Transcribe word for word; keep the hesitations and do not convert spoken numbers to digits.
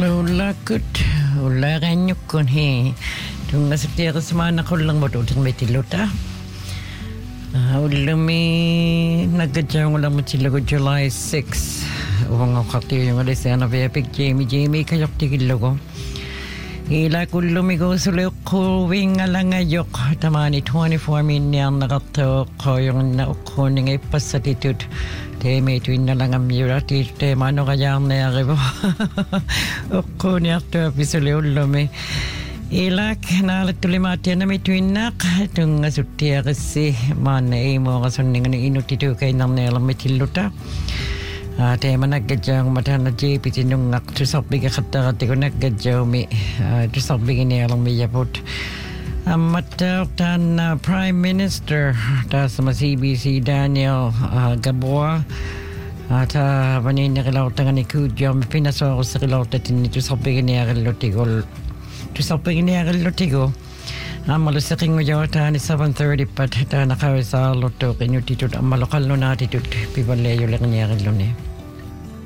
Ulakut, ulaganyukun he. Tung nasitiya kasama ko lang mo doon may tiluta. Ulami nagkadyang ulang mo sila ko July sixth. Uwang ako katiyo yung alis na epic Jamie Jamie kayok tigil ko. Ila ko lumigo sulo ko wing alang ayok. Tamani twenty-four minyan nakato ko yung nauko ng ipasatitude. Teme tuin na lang ang mirati. Tema no kayang na yaribo. Oko niya to episode ulami. Ilak na tulimati na may tuinak tung asutiya kasi man ay mo kasuning ng inutito kay nang nelang may tiluta. Tema nagkadyang mata na J P tinungak to sabi ka katakati ko nagkadyang mi to sabi ka nelang may yapot. Mata tan Prime Minister ta sa C B C Daniel uh, Gaboa at uh, panin na kilaw tangan ni Kudyo pinaso ako sa kilaw tatin nito sabi ka nelang lotigol. To sabi niya kay Lotigo, ang malasaking mo yata ni seven thirty pat ta nakawisa loto kanyo tito ang malokal no natitude pipaleyo lang niya kay Lone.